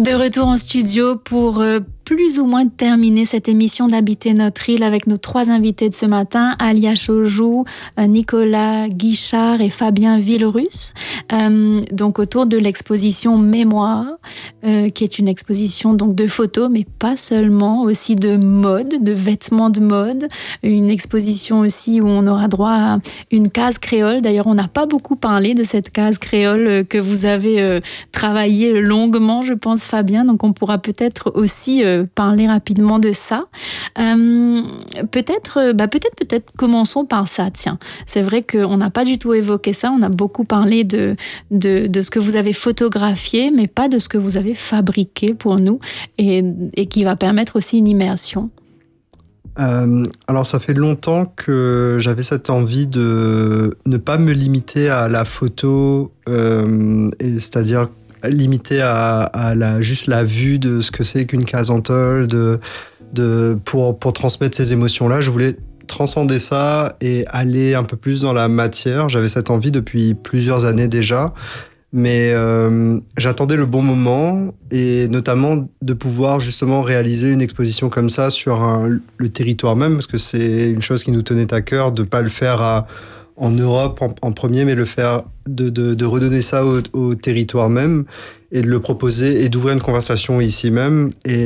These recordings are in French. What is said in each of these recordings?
De retour en studio pour plus ou moins terminer cette émission d'Habiter notre île avec nos 3 invités de ce matin, Alia Chojou, Nicolas Guichard et Fabien Villerusse. Donc autour de l'exposition Mémoire, qui est une exposition donc de photos, mais pas seulement, aussi de mode, de vêtements de mode. Une exposition aussi où on aura droit à une case créole. D'ailleurs, on n'a pas beaucoup parlé de cette case créole que vous avez travaillé longuement, je pense, Fabien. Donc on pourra peut-être aussi parler rapidement de ça. Peut-être commençons par ça, tiens. C'est vrai qu'on n'a pas du tout évoqué ça, on a beaucoup parlé de ce que vous avez photographié, mais pas de ce que vous avez fabriqué pour nous et qui va permettre aussi une immersion. Alors ça fait longtemps que j'avais cette envie de ne pas me limiter à la photo, c'est-à-dire limité à juste la vue de ce que c'est qu'une case en tôle, pour transmettre ces émotions-là. Je voulais transcender ça et aller un peu plus dans la matière. J'avais cette envie depuis plusieurs années déjà, mais j'attendais le bon moment et notamment de pouvoir justement réaliser une exposition comme ça sur le territoire même, parce que c'est une chose qui nous tenait à cœur de ne pas le faire en Europe en premier, mais le faire de redonner ça au territoire même et de le proposer et d'ouvrir une conversation ici même.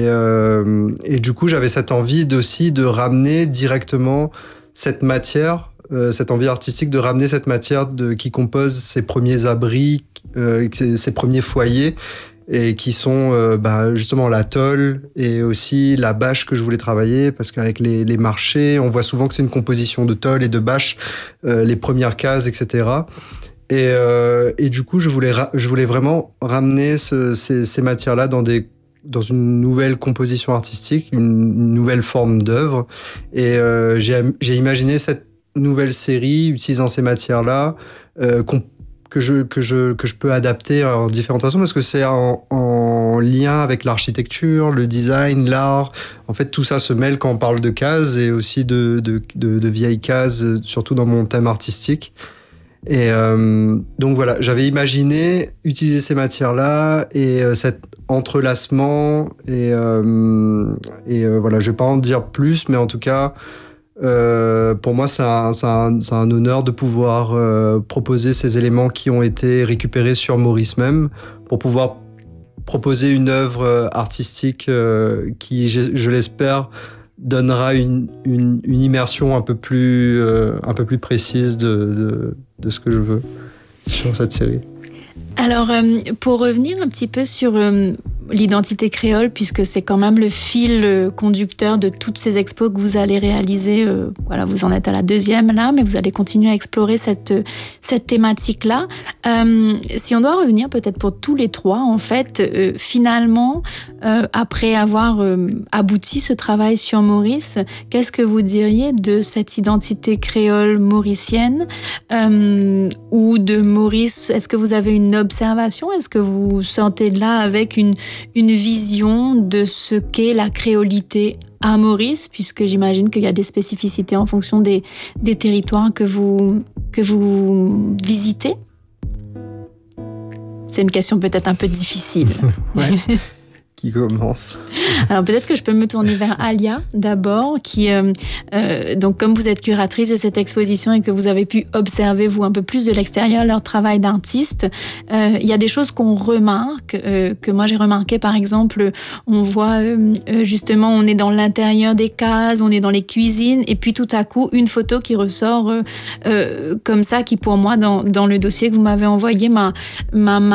Et du coup, j'avais cette envie aussi de ramener directement cette matière, cette envie artistique de ramener cette matière qui compose ces premiers abris, ces premiers foyers, et qui sont justement la tôle et aussi la bâche que je voulais travailler, parce qu'avec les marchés, on voit souvent que c'est une composition de tôle et de bâche, les premières cases, etc. Et du coup, je voulais vraiment ramener ces matières-là dans une nouvelle composition artistique, une nouvelle forme d'œuvre. Et j'ai imaginé cette nouvelle série utilisant ces matières-là, que je peux adapter en différentes façons, parce que c'est en lien avec l'architecture, le design, l'art. En fait, tout ça se mêle quand on parle de cases et aussi de vieilles cases, surtout dans mon thème artistique. Et donc voilà, j'avais imaginé utiliser ces matières-là et cet entrelacement. Et voilà, je vais pas en dire plus, mais en tout cas, pour moi, c'est un honneur de pouvoir proposer ces éléments qui ont été récupérés sur Maurice même, pour pouvoir proposer une œuvre artistique qui, je l'espère, donnera une immersion un peu plus précise de ce que je veux sur cette série. Alors, pour revenir un petit peu sur l'identité créole, puisque c'est quand même le fil conducteur de toutes ces expos que vous allez réaliser. Voilà, vous en êtes à la 2e là, mais vous allez continuer à explorer cette thématique-là. Si on doit revenir peut-être pour tous les 3, en fait, finalement, après avoir abouti ce travail sur Maurice, qu'est-ce que vous diriez de cette identité créole mauricienne ou de Maurice? Est-ce que vous avez une observation? Est-ce que vous sortez de là avec une vision de ce qu'est la créolité à Maurice, puisque j'imagine qu'il y a des spécificités en fonction des territoires que vous visitez? C'est une question peut-être un peu difficile. Ouais. Qui commence? Alors peut-être que je peux me tourner vers Alia d'abord, qui donc comme vous êtes curatrice de cette exposition et que vous avez pu observer vous un peu plus de l'extérieur leur travail d'artiste, il y a des choses qu'on remarque, que moi j'ai remarqué. Par exemple, on voit justement, on est dans l'intérieur des cases, on est dans les cuisines, et puis tout à coup une photo qui ressort comme ça, qui pour moi dans le dossier que vous m'avez envoyé m'a